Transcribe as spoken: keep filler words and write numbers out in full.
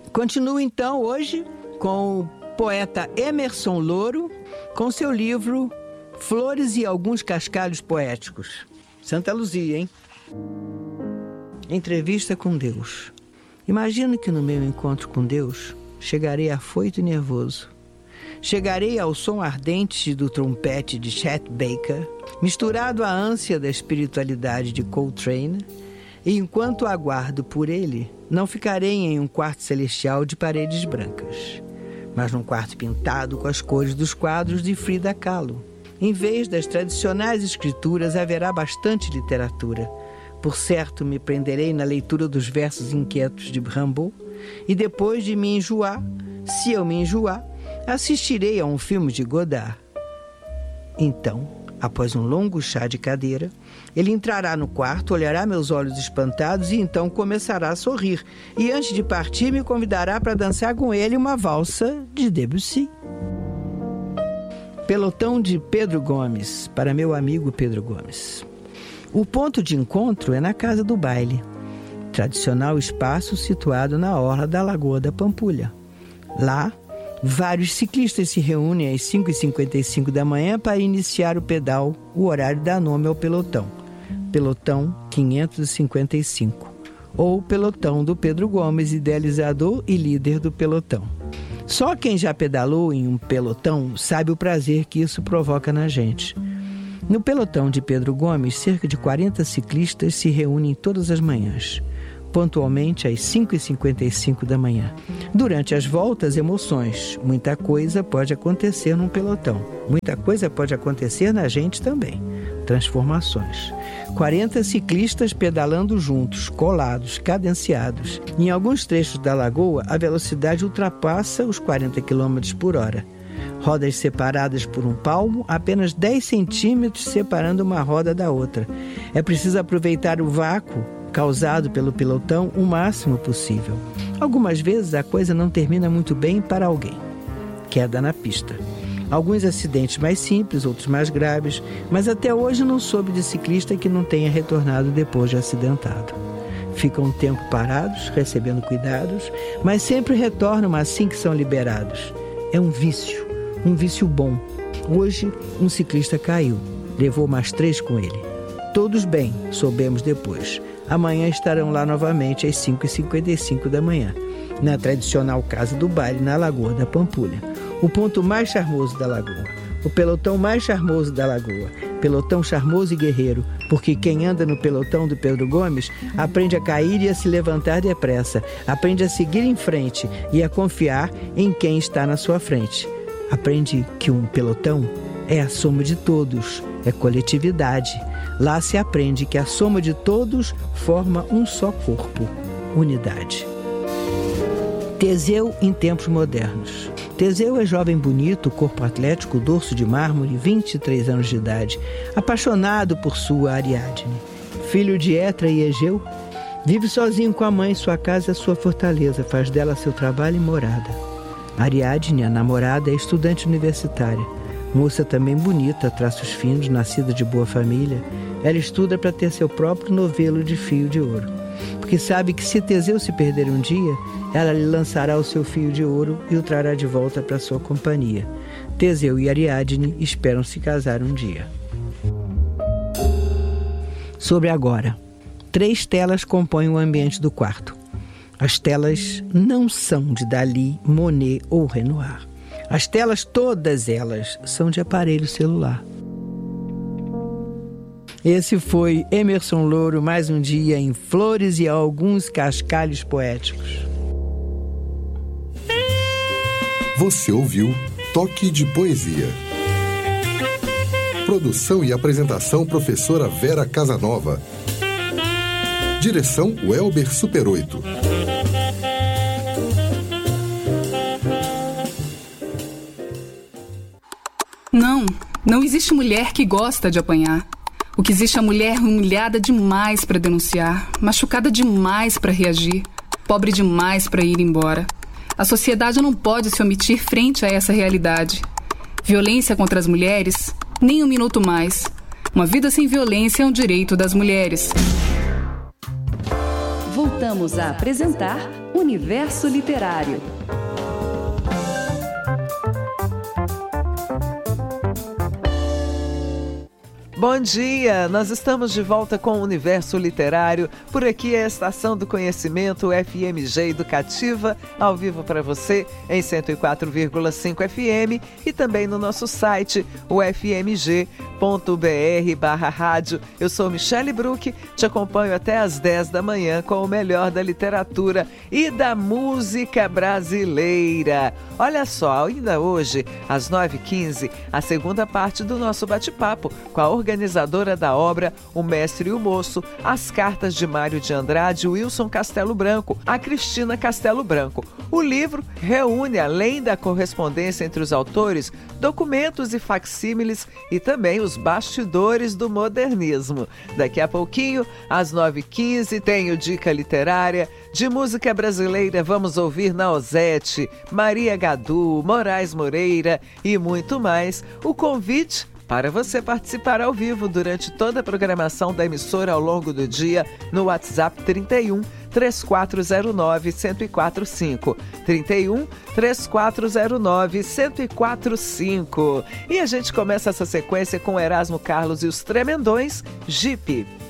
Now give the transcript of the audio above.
Continuo então hoje com o poeta Emerson Louro, com seu livro Flores e Alguns Cascalhos Poéticos. Santa Luzia, hein? Entrevista com Deus. Imagino que no meu encontro com Deus chegarei afoito e nervoso. Chegarei ao som ardente do trompete de Chet Baker, misturado à ânsia da espiritualidade de Coltrane, e enquanto aguardo por ele, não ficarei em um quarto celestial de paredes brancas, mas num quarto pintado com as cores dos quadros de Frida Kahlo. Em vez das tradicionais escrituras, haverá bastante literatura. Por certo, me prenderei na leitura dos versos inquietos de Rimbaud, e depois de me enjoar, se eu me enjoar, assistirei a um filme de Godard. Então, após um longo chá de cadeira, ele entrará no quarto, olhará meus olhos espantados e então começará a sorrir. E antes de partir, me convidará para dançar com ele uma valsa de Debussy. Pelotão de Pedro Gomes, para meu amigo Pedro Gomes. O ponto de encontro é na Casa do Baile, tradicional espaço situado na orla da Lagoa da Pampulha. Lá, vários ciclistas se reúnem às cinco e cinquenta e cinco da manhã para iniciar o pedal. O horário dá nome ao pelotão. Pelotão quinhentos e cinquenta e cinco. Ou pelotão do Pedro Gomes, idealizador e líder do pelotão. Só quem já pedalou em um pelotão sabe o prazer que isso provoca na gente. No pelotão de Pedro Gomes, cerca de quarenta ciclistas se reúnem todas as manhãs, pontualmente às cinco e cinquenta e cinco da manhã. Durante as voltas, emoções. Muita coisa pode acontecer num pelotão. Muita coisa pode acontecer na gente também. Transformações. quarenta ciclistas pedalando juntos, colados, cadenciados. Em alguns trechos da lagoa, a velocidade ultrapassa os quarenta quilômetros por hora. Rodas separadas por um palmo, apenas dez centímetros separando uma roda da outra. É preciso aproveitar o vácuo causado pelo pelotão o máximo possível. Algumas vezes a coisa não termina muito bem para alguém. Queda na pista. Alguns acidentes mais simples, outros mais graves, mas até hoje não soube de ciclista que não tenha retornado depois de acidentado. Ficam um tempo parados, recebendo cuidados, mas sempre retornam assim que são liberados. É um vício, um vício bom. Hoje, um ciclista caiu, levou mais três com ele. Todos bem, soubemos depois. Amanhã estarão lá novamente às cinco e cinquenta e cinco da manhã, na tradicional Casa do Baile, na Lagoa da Pampulha. O ponto mais charmoso da lagoa. O pelotão mais charmoso da lagoa. Pelotão charmoso e guerreiro, porque quem anda no pelotão do Pedro Gomes aprende a cair e a se levantar depressa, aprende a seguir em frente e a confiar em quem está na sua frente. Aprende que um pelotão é a soma de todos, é coletividade. Lá se aprende que a soma de todos forma um só corpo, unidade. Teseu em tempos modernos. Teseu é jovem bonito, corpo atlético, dorso de mármore, vinte e três anos de idade, apaixonado por sua Ariadne. Filho de Etra e Egeu, vive sozinho com a mãe, sua casa é sua fortaleza, faz dela seu trabalho e morada. Ariadne, a namorada, é estudante universitária, moça também bonita, traços finos, nascida de boa família. Ela estuda para ter seu próprio novelo de fio de ouro, porque sabe que se Teseu se perder um dia, ela lhe lançará o seu fio de ouro e o trará de volta para sua companhia. Teseu e Ariadne esperam se casar um dia. Sobre agora. Três telas compõem o ambiente do quarto. As telas não são de Dalí, Monet ou Renoir. As telas, todas elas, são de aparelho celular. Esse foi Emerson Louro, mais um dia em Flores e Alguns Cascalhos Poéticos. Você ouviu Toque de Poesia. Produção e apresentação, professora Vera Casanova. Direção, Welber Super oito. Não, não existe mulher que gosta de apanhar. O que existe é a mulher humilhada demais para denunciar, machucada demais para reagir, pobre demais para ir embora. A sociedade não pode se omitir frente a essa realidade. Violência contra as mulheres? Nem um minuto mais. Uma vida sem violência é um direito das mulheres. Voltamos Voltamos a apresentar Universo Literário. Bom dia, nós estamos de volta com o Universo Literário. Por aqui é a Estação do Conhecimento F M G Educativa, ao vivo para você em cento e quatro vírgula cinco F M e também no nosso site, o f m g ponto b r barra rádio. Eu sou Michele Bruck, te acompanho até às dez da manhã com o melhor da literatura e da música brasileira. Olha só, ainda hoje, às nove e quinze, a segunda parte do nosso bate-papo com a organizadora da obra O Mestre e o Moço, as cartas de Mário de Andrade e Wilson Castelo Branco, a Cristina Castelo Branco. O livro reúne, além da correspondência entre os autores, documentos e facsímiles e também os bastidores do modernismo. Daqui a pouquinho, às nove e quinze, tenho dica literária. De música brasileira, vamos ouvir Nausete, Maria Gadu, Moraes Moreira e muito mais. O convite para você participar ao vivo durante toda a programação da emissora ao longo do dia no WhatsApp trinta e um, três quatro zero nove, um zero quatro cinco. trinta e um, três quatro zero nove, um zero quatro cinco. E a gente começa essa sequência com Erasmo Carlos e os Tremendões, Jipe.